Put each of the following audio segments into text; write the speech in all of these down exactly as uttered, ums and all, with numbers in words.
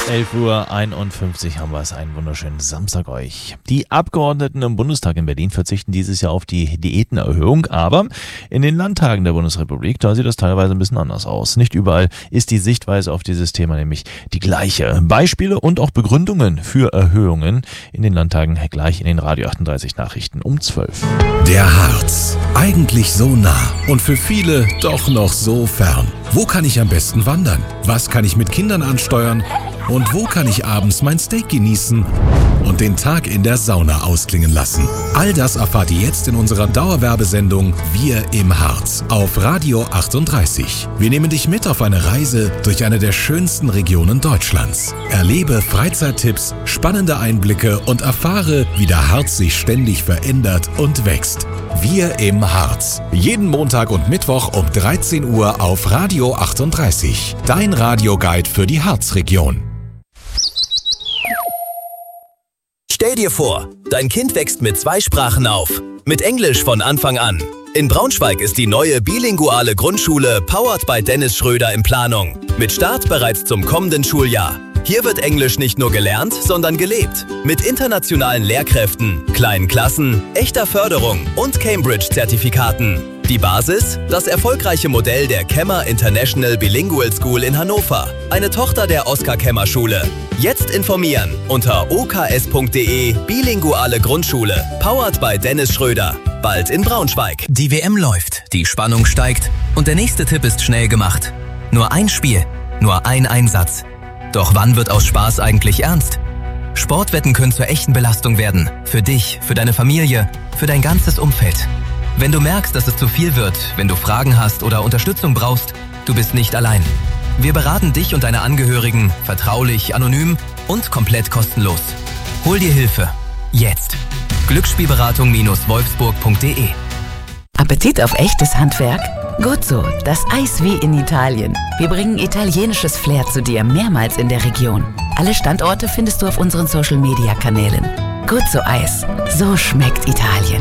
elf Uhr einundfünfzig haben wir es. Einen wunderschönen Samstag euch. Die Abgeordneten im Bundestag in Berlin verzichten dieses Jahr auf die Diätenerhöhung, aber in den Landtagen der Bundesrepublik, da sieht das teilweise ein bisschen anders aus. Nicht überall ist die Sichtweise auf dieses Thema nämlich die gleiche. Beispiele und auch Begründungen für Erhöhungen in den Landtagen gleich in den Radio achtunddreißig Nachrichten um zwölf. Der Harz. Eigentlich so nah und für viele doch noch so fern. Wo kann ich am besten wandern? Was kann ich mit Kindern ansteuern? Und wo kann ich abends mein Steak genießen und den Tag in der Sauna ausklingen lassen? All das erfahrt ihr jetzt in unserer Dauerwerbesendung Wir im Harz auf Radio achtunddreißig. Wir nehmen dich mit auf eine Reise durch eine der schönsten Regionen Deutschlands. Erlebe Freizeittipps, spannende Einblicke und erfahre, wie der Harz sich ständig verändert und wächst. Wir im Harz. Jeden Montag und Mittwoch um dreizehn Uhr auf Radio achtunddreißig. Dein Radioguide für die Harzregion. Stell dir vor, dein Kind wächst mit zwei Sprachen auf. Mit Englisch von Anfang an. In Braunschweig ist die neue bilinguale Grundschule Powered by Dennis Schröder in Planung. Mit Start bereits zum kommenden Schuljahr. Hier wird Englisch nicht nur gelernt, sondern gelebt. Mit internationalen Lehrkräften, kleinen Klassen, echter Förderung und Cambridge-Zertifikaten. Die Basis? Das erfolgreiche Modell der Kemmer International Bilingual School in Hannover. Eine Tochter der Oskar-Kemmer-Schule. Jetzt informieren unter o k s punkt d e bilinguale Grundschule. Powered by Dennis Schröder. Bald in Braunschweig. Die W M läuft, die Spannung steigt und der nächste Tipp ist schnell gemacht. Nur ein Spiel, nur ein Einsatz. Doch wann wird aus Spaß eigentlich ernst? Sportwetten können zur echten Belastung werden. Für dich, für deine Familie, für dein ganzes Umfeld. Wenn du merkst, dass es zu viel wird, wenn du Fragen hast oder Unterstützung brauchst, du bist nicht allein. Wir beraten dich und deine Angehörigen vertraulich, anonym und komplett kostenlos. Hol dir Hilfe. Jetzt. Glücksspielberatung Wolfsburg punkt d e. Appetit auf echtes Handwerk? Gut so, das Eis wie in Italien. Wir bringen italienisches Flair zu dir mehrmals in der Region. Alle Standorte findest du auf unseren Social-Media-Kanälen. Gut so Eis. So schmeckt Italien.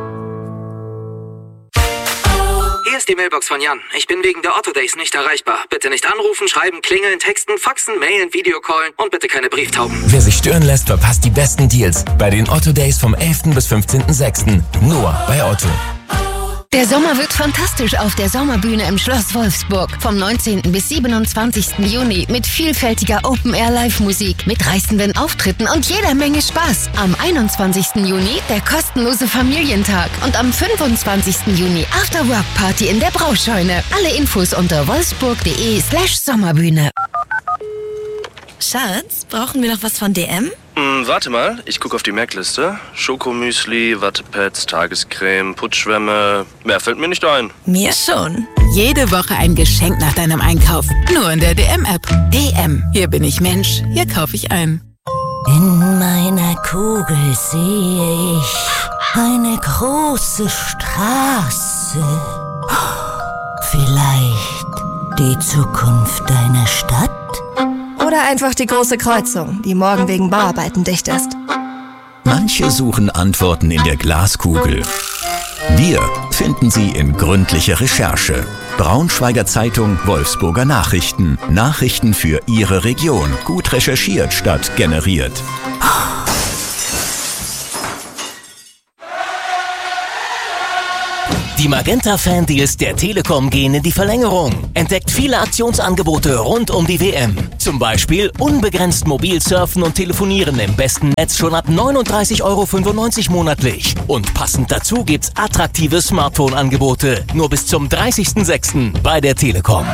Hier ist die Mailbox von Jan. Ich bin wegen der Otto Days nicht erreichbar. Bitte nicht anrufen, schreiben, klingeln, texten, faxen, mailen, Videocallen und bitte keine Brieftauben. Wer sich stören lässt, verpasst die besten Deals bei den Otto Days vom elften bis fünfzehnten sechsten Nur bei Otto. Der Sommer wird fantastisch auf der Sommerbühne im Schloss Wolfsburg. Vom neunzehnten bis siebenundzwanzigsten Juni mit vielfältiger Open-Air-Live-Musik, mit reißenden Auftritten und jeder Menge Spaß. Am einundzwanzigsten Juni der kostenlose Familientag und am fünfundzwanzigsten Juni After-Work-Party in der Brauscheune. Alle Infos unter wolfsburg punkt d e slash Sommerbühne. Schatz, brauchen wir noch was von D M? Hm, warte mal, ich gucke auf die Merkliste. Schokomüsli, Wattepads, Tagescreme, Putzschwämme. Mehr fällt mir nicht ein. Mir schon. Jede Woche ein Geschenk nach deinem Einkauf. Nur in der D M-App. D M. Hier bin ich Mensch. Hier kaufe ich ein. In meiner Kugel sehe ich eine große Straße. Vielleicht die Zukunft deiner Stadt? Oder einfach die große Kreuzung, die morgen wegen Bauarbeiten dicht ist. Manche suchen Antworten in der Glaskugel. Wir finden sie in gründlicher Recherche. Braunschweiger Zeitung, Wolfsburger Nachrichten. Nachrichten für Ihre Region. Gut recherchiert statt generiert. Die Magenta-Fan-Deals der Telekom gehen in die Verlängerung. Entdeckt viele Aktionsangebote rund um die W M. Zum Beispiel unbegrenzt mobil surfen und telefonieren im besten Netz schon ab neununddreißig Euro fünfundneunzig monatlich. Und passend dazu gibt's attraktive Smartphone-Angebote. Nur bis zum dreißigsten sechsten bei der Telekom.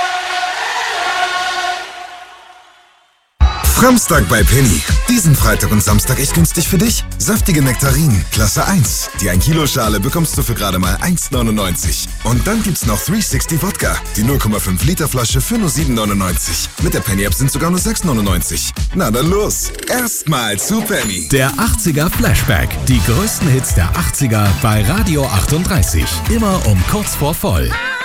Framstag bei Penny. Diesen Freitag und Samstag echt günstig für dich. Saftige Nektarinen, Klasse eins. Die ein Kilo Schale bekommst du für gerade mal eins neunundneunzig. Und dann gibt's noch dreihundertsechzig Wodka. Die null Komma fünf Liter Flasche für nur sieben neunundneunzig. Mit der Penny-App sind sogar nur sechs neunundneunzig. Na dann los. Erstmal zu Penny. Der achtziger Flashback. Die größten Hits der achtziger bei Radio achtunddreißig. Immer um kurz vor voll.